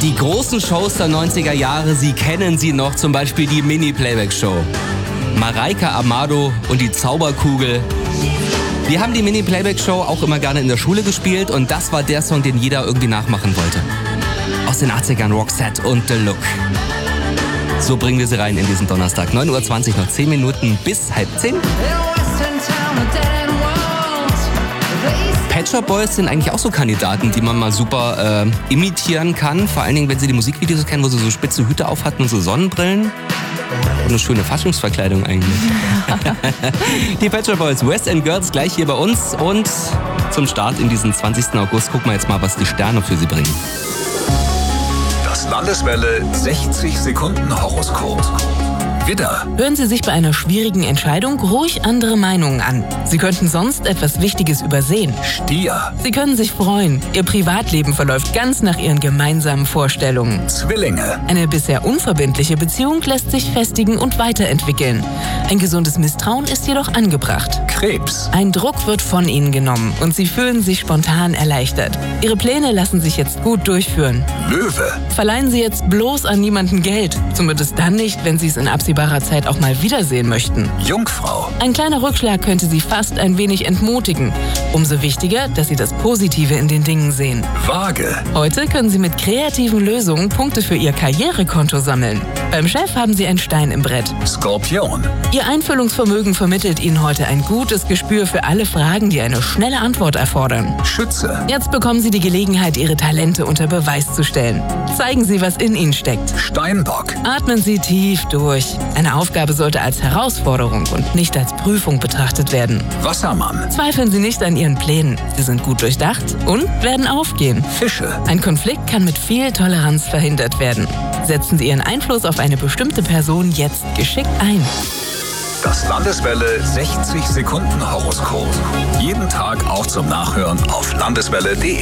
Die großen Shows der 90er Jahre, Sie kennen sie noch, zum Beispiel die Mini-Playback-Show. Mareike Amado und die Zauberkugel. Wir haben die Mini-Playback-Show auch immer gerne in der Schule gespielt und das war der Song, den jeder irgendwie nachmachen wollte. Aus den 80ern, Roxette und The Look. So bringen wir sie rein in diesen Donnerstag. 9:20 Uhr, noch 10 Minuten bis 9:30. Pet Shop Boys sind eigentlich auch so Kandidaten, die man mal super imitieren kann. Vor allen Dingen, wenn sie die Musikvideos kennen, wo sie so spitze Hüte auf hatten und so Sonnenbrillen. Und eine schöne Faschingsverkleidung eigentlich. Die Pet Shop Boys, West End Girls, gleich hier bei uns. Und zum Start in diesen 20. August gucken wir jetzt mal, was die Sterne für sie bringen. Das Landeswelle 60 Sekunden Horoskop. Widder. Hören Sie sich bei einer schwierigen Entscheidung ruhig andere Meinungen an. Sie könnten sonst etwas Wichtiges übersehen. Stier. Sie können sich freuen. Ihr Privatleben verläuft ganz nach Ihren gemeinsamen Vorstellungen. Zwillinge. Eine bisher unverbindliche Beziehung lässt sich festigen und weiterentwickeln. Ein gesundes Misstrauen ist jedoch angebracht. Krebs. Ein Druck wird von Ihnen genommen und Sie fühlen sich spontan erleichtert. Ihre Pläne lassen sich jetzt gut durchführen. Löwe. Verleihen Sie jetzt bloß an niemanden Geld. Zumindest dann nicht, wenn Sie es in absehbarer Zeit auch mal wiedersehen möchten. Jungfrau. Ein kleiner Rückschlag könnte Sie fast ein wenig entmutigen. Umso wichtiger, dass Sie das Positive in den Dingen sehen. Waage. Heute können Sie mit kreativen Lösungen Punkte für Ihr Karrierekonto sammeln. Beim Chef haben Sie einen Stein im Brett. Skorpion. Ihr Einfühlungsvermögen vermittelt Ihnen heute ein gutes Gespür für alle Fragen, die eine schnelle Antwort erfordern. Schütze. Jetzt bekommen Sie die Gelegenheit, Ihre Talente unter Beweis zu stellen. Zeigen Sie, was in Ihnen steckt. Steinbock. Atmen Sie tief durch. Eine Aufgabe sollte als Herausforderung und nicht als Prüfung betrachtet werden. Wassermann. Zweifeln Sie nicht an Ihren Plänen. Sie sind gut durchdacht und werden aufgehen. Fische. Ein Konflikt kann mit viel Toleranz verhindert werden. Setzen Sie Ihren Einfluss auf eine bestimmte Person jetzt geschickt ein. Das Landeswelle 60 Sekunden Horoskop. Jeden Tag auch zum Nachhören auf landeswelle.de.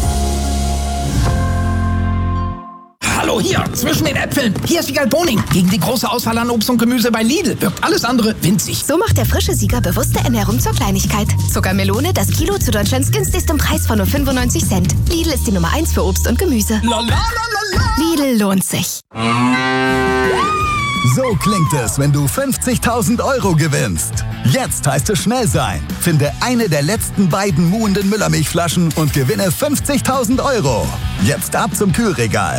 Hallo, hier, zwischen den Äpfeln. Hier ist Wiegald Boning. Gegen die große Auswahl an Obst und Gemüse bei Lidl wirkt alles andere winzig. So macht der frische Sieger bewusste Ernährung zur Kleinigkeit. Zuckermelone, das Kilo zu Deutschlands günstigstem Preis von nur 95 Cent. Lidl ist die Nummer 1 für Obst und Gemüse. Lidl lohnt sich. So klingt es, wenn du 50.000 € gewinnst. Jetzt heißt es schnell sein. Finde eine der letzten beiden muhenden Müllermilchflaschen und gewinne 50.000 €. Jetzt ab zum Kühlregal.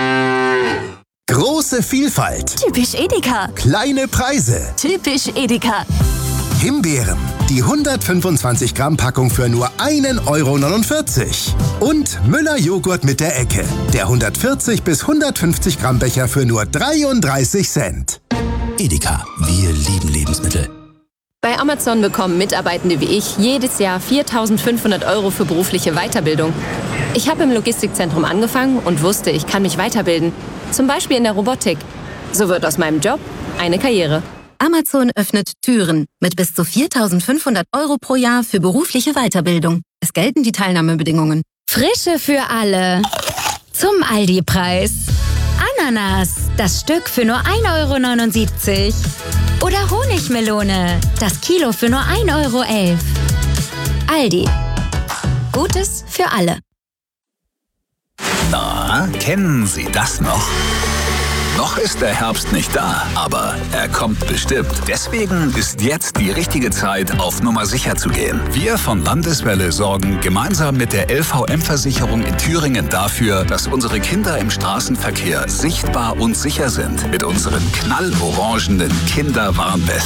Große Vielfalt. Typisch Edeka. Kleine Preise. Typisch Edeka. Himbeeren. Die 125 Gramm Packung für nur 1,49 € Und Müller-Joghurt mit der Ecke. Der 140 bis 150 Gramm Becher für nur 33 Cent. Edeka, wir lieben Lebensmittel. Bei Amazon bekommen Mitarbeitende wie ich jedes Jahr 4.500 € für berufliche Weiterbildung. Ich habe im Logistikzentrum angefangen und wusste, ich kann mich weiterbilden. Zum Beispiel in der Robotik. So wird aus meinem Job eine Karriere. Amazon öffnet Türen mit bis zu 4.500 € pro Jahr für berufliche Weiterbildung. Es gelten die Teilnahmebedingungen. Frische für alle. Zum Aldi-Preis. Ananas, das Stück für nur 1,79 € Oder Honigmelone, das Kilo für nur 1,11 €. Aldi. Gutes für alle. Na, kennen Sie das noch? Noch ist der Herbst nicht da, aber er kommt bestimmt. Deswegen ist jetzt die richtige Zeit, auf Nummer sicher zu gehen. Wir von Landeswelle sorgen gemeinsam mit der LVM-Versicherung in Thüringen dafür, dass unsere Kinder im Straßenverkehr sichtbar und sicher sind. Mit unseren knallorangenen Kinderwarnwesten.